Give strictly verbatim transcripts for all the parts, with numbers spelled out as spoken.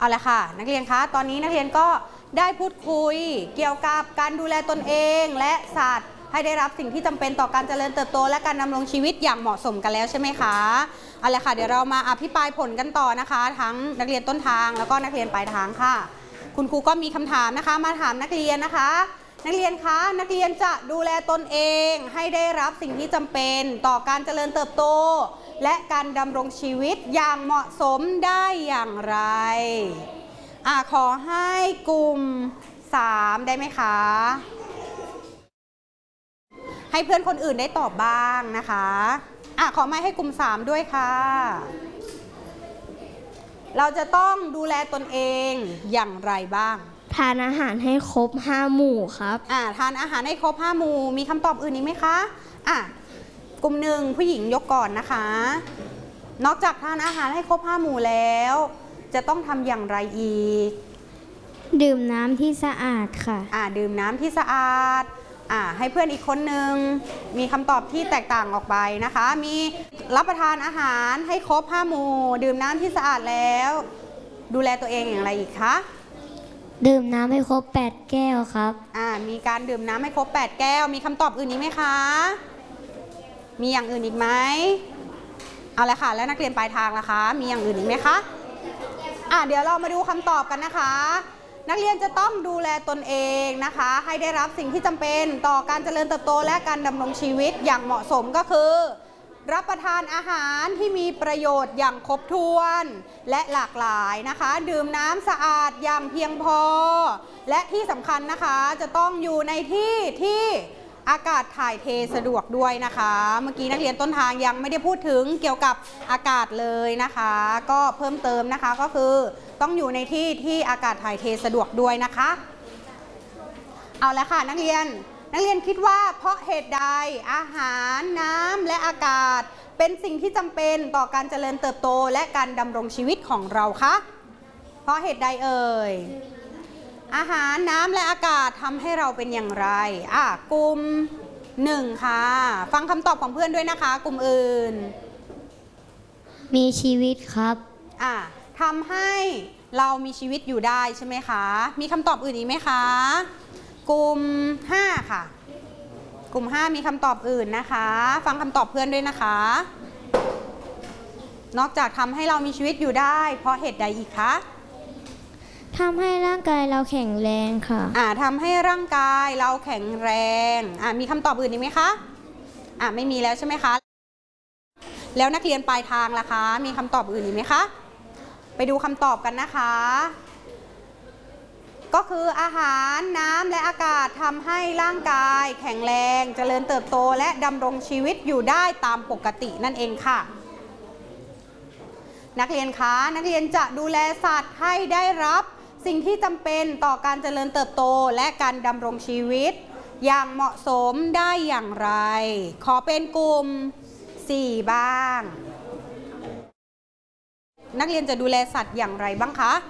เอาละค่ะนักเรียนคะตอนนี้นักเรียนก็ได้พูดคุยเกี่ยวกับการดูแลตนเองและสัตว์ให้ได้รับสิ่งที่จำเป็นต่อการเจริญเติบโตและการดำรงชีวิตอย่างเหมาะสมกันแล้วใช่ไหมคะเอาละค่ะเดี๋ยวเรามาอภิปรายผลกันต่อนะคะทั้งนักเรียนต้นทางแล้วก็นักเรียนปลายทางค่ะคุณครูก็มีคำถามนะคะมาถามนักเรียนนะคะนักเรียนคะนักเรียนจะดูแลตนเองให้ได้รับสิ่งที่จำเป็นต่อการเจริญเติบโตและการดำรงชีวิตอย่างเหมาะสมได้อย่างไรอ่ะขอให้กลุ่มสามได้ไหมคะให้เพื่อนคนอื่นได้ตอบบ้างนะคะอ่ะขอไม่ให้กลุ่มสามด้วยค่ะเราจะต้องดูแลตนเองอย่างไรบ้างทานอาหารให้ครบห้าหมู่ครับอ่าทานอาหารให้ครบห้าหมู่มีคำตอบอื่นอีกไหมคะอ่ะกลุ่มหนึ่งผู้หญิงยกก่อนนะคะนอกจากทานอาหารให้ครบห้าหมู่แล้วจะต้องทำอย่างไรอีกดื่มน้ำที่สะอาดค่ะอ่าดื่มน้ำที่สะอาดอ่าให้เพื่อนอีกคนหนึ่งมีคำตอบที่แตกต่างออกไปนะคะมีรับประทานอาหารให้ครบห้าหมู่ดื่มน้ำที่สะอาดแล้วดูแลตัวเองอย่างไรอีกคะดื่มน้ำให้ครบแปดแก้วครับอ่ามีการดื่มน้ำให้ครบแปดแก้วมีคำตอบอื่นอีกไหมคะมีอย่างอื่นอีกไหมเอาละค่ะแล้วนักเรียนปลายทางล่ะคะมีอย่างอื่นอีกไหมคะอ่าเดี๋ยวเรามาดูคำตอบกันนะคะนักเรียนจะต้องดูแลตนเองนะคะให้ได้รับสิ่งที่จำเป็นต่อการเจริญเติบโตและการดำรงชีวิตอย่างเหมาะสมก็คือรับประทานอาหารที่มีประโยชน์อย่างครบถ้วนและหลากหลายนะคะดื่มน้ำสะอาดอย่างเพียงพอและที่สำคัญนะคะจะต้องอยู่ในที่ที่อากาศถ่ายเทสะดวกด้วยนะคะเมื่อกี้นักเรียนต้นทางยังไม่ได้พูดถึงเกี่ยวกับอากาศเลยนะคะก็เพิ่มเติมนะคะก็คือต้องอยู่ในที่ที่อากาศถ่ายเทสะดวกด้วยนะคะเอาละค่ะนักเรียนนักเรียนคิดว่าเพราะเหตุใดอาหารน้ำและอากาศเป็นสิ่งที่จำเป็นต่อการเจริญเติบโตและการดำรงชีวิตของเราคะเพราะเหตุใดเอ่ยอาหารน้ำและอากาศทำให้เราเป็นอย่างไรอ่ะกลุ่มหนึ่งค่ะฟังคำตอบของเพื่อนด้วยนะคะกลุ่มอื่นมีชีวิตครับอ่ะทำให้เรามีชีวิตอยู่ได้ใช่ไหมคะมีคำตอบอื่นอีกไหมคะกลุ่มห้าค่ะกลุ่มห้ามีคำตอบอื่นนะคะฟังคำตอบเพื่อนด้วยนะคะนอกจากทำให้เรามีชีวิตอยู่ได้เพราะเหตุใดอีกคะทำให้ร่างกายเราแข็งแรงค่ะอ่าทำให้ร่างกายเราแข็งแรงอ่ามีคำตอบอื่นอีกไหมคะอ่าไม่มีแล้วใช่ไหมคะแล้วนักเรียนปลายทางล่ะคะมีคำตอบอื่นอีกไหมคะไปดูคำตอบกันนะคะก็คืออาหารน้ำและอากาศทำให้ร่างกายแข็งแรงเจริญเติบโตและดำรงชีวิตอยู่ได้ตามปกตินั่นเองค่ะนักเรียนคะนักเรียนจะดูแลสัตว์ให้ได้รับสิ่งที่จำเป็นต่อการเจริญเติบโตและการดำรงชีวิตอย่างเหมาะสมได้อย่างไรขอเป็นกลุ่มสี่บ้างนักเรียนจะดูแลสัตว์อย่างไรบ้างคะ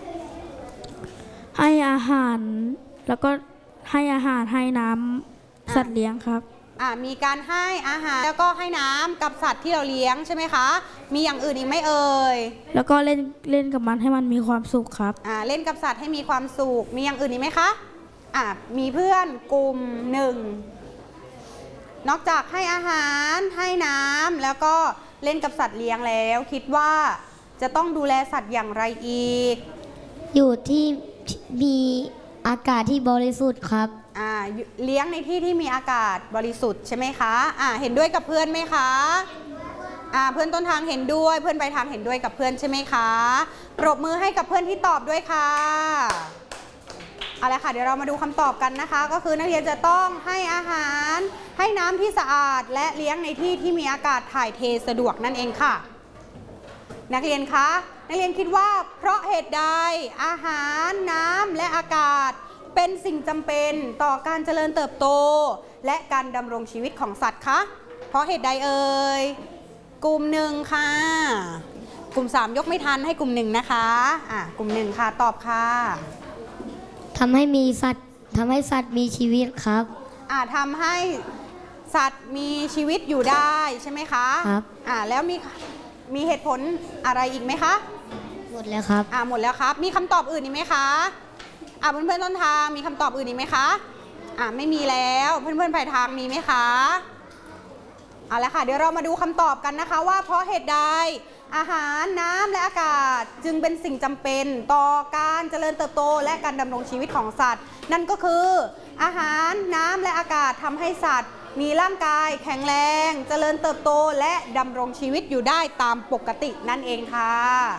ให้อาหารแล้วก็ให้อาหารให้น้ำสัตว์เลี้ยงครับอ่ามีการให้อาหารแล้วก็ให้น้ำกับสัตว์ที่เราเลี้ยงใช่ไหมคะมีอย่างอื่นอีกไหมเอ่ยแล้วก็เล่นเล่นกับมันให้มันมีความสุขครับอ่าเล่นกับสัตว์ให้มีความสุขมีอย่างอื่นอีกไหมคะอ่ามีเพื่อนกลุ่มหนึ่งนอกจากให้อาหารให้น้ำแล้วก็เล่นกับสัตว์เลี้ยงแล้วคิดว่าจะต้องดูแลสัตว์อย่างไรอีกอยู่ที่มีอากาศที่บริสุทธิ์ครับอ่าเลี้ยงในที่ที่มีอากาศบริสุทธิ์ใช่ไหมคะอ่าเห็นด้วยกับเพื่อนไหมคะอ่าเพื่อนต้นทางเห็นด้วยเพื่อนปลายทางเห็นด้วยกับเพื่อนใช่ไหมคะปรบมือให้กับเพื่อนที่ตอบด้วยค่ะเอาละค่ะเดี๋ยวเรามาดูคำตอบกันนะคะก็คือนักเรียนจะต้องให้อาหารให้น้ำที่สะอาดและเลี้ยงในที่ที่มีอากาศถ่ายเทสะดวกนั่นเองค่ะนักเรียนคะนักเรียนคิดว่าเพราะเหตุใดอาหารน้ำและอากาศเป็นสิ่งจำเป็นต่อการเจริญเติบโตและการดำรงชีวิตของสัตว์คะเพราะเหตุใดเอ่ยกลุ่มหนึ่งค่ะกลุ่มสามยกไม่ทันให้กลุ่มหนึ่งนะคะอ่ะกลุ่มหนึ่งค่ะตอบค่ะทำให้มีสัตว์ทำให้สัตว์มีชีวิตครับอ่ะทำให้สัตว์มีชีวิตอยู่ได้ใช่ไหมคะครับอ่ะแล้วมีมีเหตุผลอะไรอีกไหมคะหมดแล้วครับอ่าหมดแล้วครับมีคำตอบอื่นอีกไหมคะอ่าเพื่อนๆต้นทางมีคำตอบอื่นอีกไหมคะอ่าไม่มีแล้วเพื่อนๆปลายทางมีไหมคะเอาละค่ะเดี๋ยวเรามาดูคำตอบกันนะคะว่าเพราะเหตุใดอาหารน้ำและอากาศจึงเป็นสิ่งจำเป็นต่อการเจริญเติบโตและการดำรงชีวิตของสัตว์นั่นก็คืออาหารน้ำและอากาศทำให้สัตว์มีร่างกายแข็งแรงเจริญเติบโตและดำรงชีวิตอยู่ได้ตามปกตินั่นเองค่ะ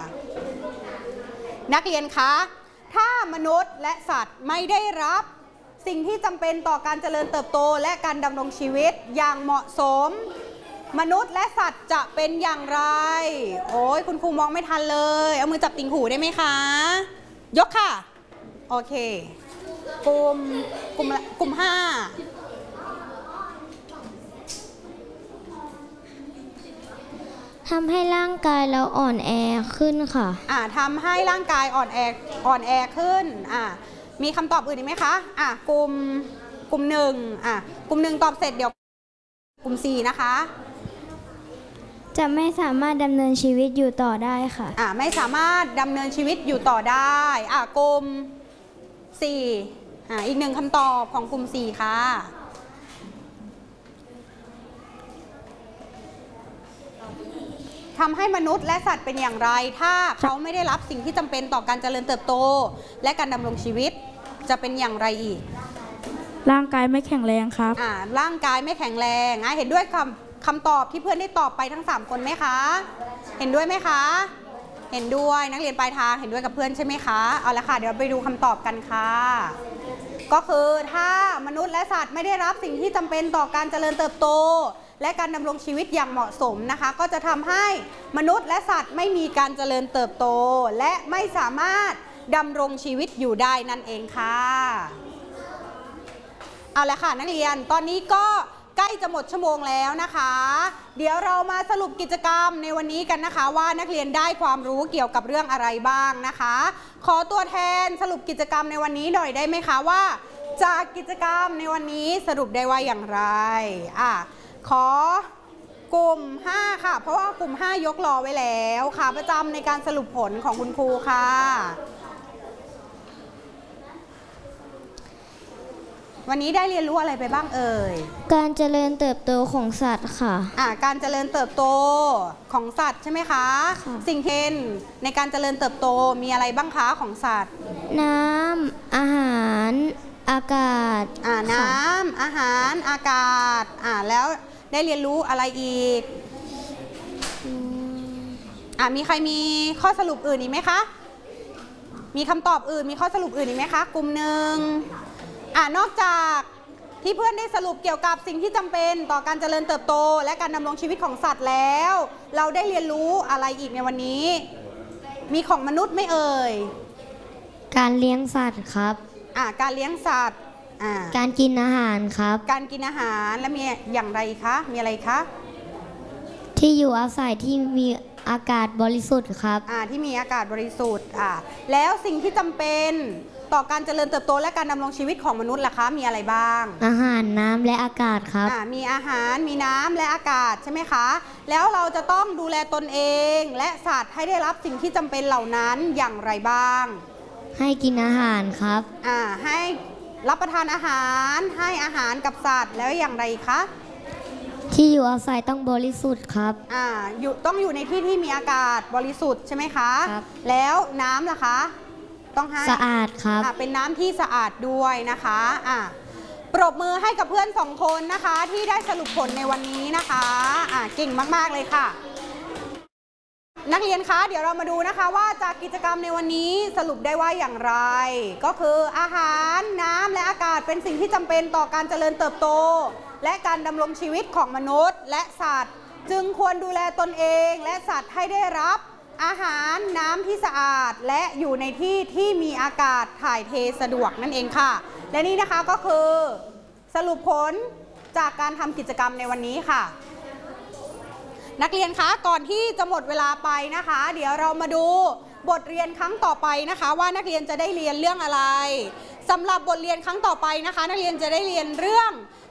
นักเรียนคะถ้ามนุษย์และสัตว์ไม่ได้รับสิ่งที่จำเป็นต่อการเจริญเติบโตและการดำรงชีวิตอย่างเหมาะสมมนุษย์และสัตว์จะเป็นอย่างไรโอ้ยคุณครูมองไม่ทันเลยเอามือจับติ่งหูได้ไหมคะยกค่ะโอเคกลุ่มกลุ่มกลุ่มห้าทำให้ร่างกายเราอ่อนแอขึ้นค่ะอ่าทำให้ร่างกายอ่อนแออ่อนแอขึ้นอ่ามีคำตอบอื่นอีกไหมคะอ่ากลุ่มกลุ่มหนึ่งอ่ากลุ่มหนึ่งตอบเสร็จเดี๋ยวกลุ่มสี่นะคะจะไม่สามารถดำเนินชีวิตอยู่ต่อได้ค่ะอ่าไม่สามารถดำเนินชีวิตอยู่ต่อได้อ่ากลุ่มสี่อ่าอีกหนึ่งคำตอบของกลุ่มสี่ค่ะทำให้มนุษย์และสัตว์เป็นอย่างไรถ้าเขาไม่ได้รับสิ่งที่จำเป็นต่อการเจริญเติบโตและการดำรงชีวิตจะเป็นอย่างไรอีกร่างกายไม่แข็งแรงครับอ่าร่างกายไม่แข็งแรงอ่ะเห็นด้วยคำคำตอบที่เพื่อนได้ตอบไปทั้งสามคนไหมคะเห็นด้วยไหมคะเห็นด้วยนักเรียนปลายทางเห็นด้วยกับเพื่อนใช่ไหมคะเอาละค่ะเดี๋ยวไปดูคำตอบกันค่ะก็คือถ้ามนุษย์และสัตว์ไม่ได้รับสิ่งที่จำเป็นต่อการเจริญเติบโตและการดำรงชีวิตอย่างเหมาะสมนะคะก็จะทำให้มนุษย์และสัตว์ไม่มีการเจริญเติบโตและไม่สามารถดำรงชีวิตอยู่ได้นั่นเองค่ะเอาละค่ะนักเรียนตอนนี้ก็ใกล้จะหมดชั่วโมงแล้วนะคะเดี๋ยวเรามาสรุปกิจกรรมในวันนี้กันนะคะว่านักเรียนได้ความรู้เกี่ยวกับเรื่องอะไรบ้างนะคะขอตัวแทนสรุปกิจกรรมในวันนี้หน่อยได้ไหมคะว่าจากกิจกรรมในวันนี้สรุปได้ว่าอย่างไรอ่ะขอกลุ่มห้าค่ะเพราะว่ากลุ่มห้ายกรอไว้แล้วค่ะประจำในการสรุปผลของคุณครูค่ะวันนี้ได้เรียนรู้อะไรไปบ้างเอ่ยการเจริญเติบโตของสัตว์ค่ะอ่าการเจริญเติบโตของสัตว์ใช่ไหมคะสิ่งเทนในการเจริญเติบโตมีอะไรบ้างคะของสัตว์น้ำอาหารอากาศอ่าน้ำอาหารอากาศอ่าแล้วได้เรียนรู้อะไรอีกอ่ามีใครมีข้อสรุปอื่นอีกไหมคะมีคำตอบอื่นมีข้อสรุปอื่นอีกไหมคะกลุ่มหนึ่งอ่านอกจากที่เพื่อนได้สรุปเกี่ยวกับสิ่งที่จำเป็นต่อการเจริญเติบโตและการดำรงชีวิตของสัตว์แล้วเราได้เรียนรู้อะไรอีกในวันนี้มีของมนุษย์ไม่เอ่ยการเลี้ยงสัตว์ครับอ่าการเลี้ยงสัตว์อ่าการกินอาหารครับการกินอาหารและมีอย่างไรคะมีอะไรคะที่อยู่อาศัยที่มีอากาศบริสุทธิ์ครับอ่าที่มีอากาศบริสุทธิ์อ่าแล้วสิ่งที่จำเป็นต่อการเจริญเติบโตและการดำรงชีวิตของมนุษย์ล่ะคะมีอะไรบ้างอาหารน้ำและอากาศครับอ่ามีอาหารมีน้ำและอากาศใช่ไหมคะแล้วเราจะต้องดูแลตนเองและสัตว์ให้ได้รับสิ่งที่จำเป็นเหล่านั้นอย่างไรบ้างให้กินอาหารครับอ่าให้รับประทานอาหารให้อาหารกับสัตว์แล้วอย่างไรคะที่อยู่อาศัยต้องบริสุทธิ์ครับอ่าอยู่ต้องอยู่ในที่ที่มีอากาศบริสุทธิ์ใช่ไหมคะครับแล้วน้ำล่ะคะต้องให้สะอาดครับเป็นน้ำที่สะอาดด้วยนะคะอ่ะปรบมือให้กับเพื่อนสองคนนะคะที่ได้สรุปผลในวันนี้นะคะอ่ะเก่งมากๆเลยค่ะนักเรียนคะเดี๋ยวเรามาดูนะคะว่าจากกิจกรรมในวันนี้สรุปได้ว่าอย่างไรก็คืออาหารน้ำและอากาศเป็นสิ่งที่จำเป็นต่อการเจริญเติบโตและการดำรงชีวิตของมนุษย์และสัตว์จึงควรดูแลตนเองและสัตว์ให้ได้รับอาหารน้ำที่สะอาดและอยู่ในที่ที่มีอากาศถ่ายเทสะดวกนั่นเองค่ะและนี่นะคะก็คือสรุปผลจากการทำกิจกรรมในวันนี้ค่ะนักเรียนคะก่อนที่จะหมดเวลาไปนะคะเดี๋ยวเรามาดูบทเรียนครั้งต่อไปนะคะว่านักเรียนจะได้เรียนเรื่องอะไรสำหรับบทเรียนครั้งต่อไปนะคะนักเรียนจะได้เรียนเรื่อง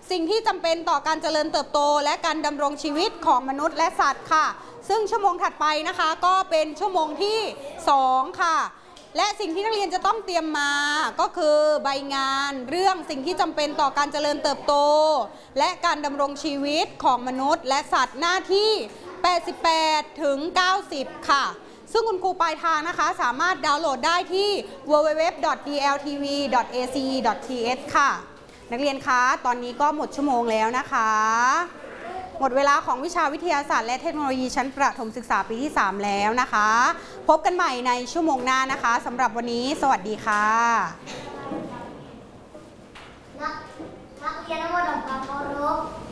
สิ่งที่จำเป็นต่อการเจริญเติบโตและการดำรงชีวิตของมนุษย์และสัตว์ค่ะซึ่งชั่วโมงถัดไปนะคะก็เป็นชั่วโมงที่สองค่ะและสิ่งที่นักเรียนจะต้องเตรียมมาก็คือใบงานเรื่องสิ่งที่จำเป็นต่อการเจริญเติบโตและการดำรงชีวิตของมนุษย์และสัตว์หน้าที่แปดสิบแปดถึงเก้าสิบค่ะซึ่งคุณครูปลายทางนะคะสามารถดาวน์โหลดได้ที่ ดับเบิลยู ดับเบิลยู ดับเบิลยู ดอท ดี แอล ที วี ดอท เอ ซี อี ดอท ที เอช ค่ะนักเรียนคะตอนนี้ก็หมดชั่วโมงแล้วนะคะหมดเวลาของวิชาวิทยาศาสตร์และเทคโนโลยีชั้นประถมศึกษาปีที่สามแล้วนะคะพบกันใหม่ในชั่วโมงหน้านะคะสำหรับวันนี้สวัสดีค่ะนักนักเรียนทั้งหมดทำความเคารพ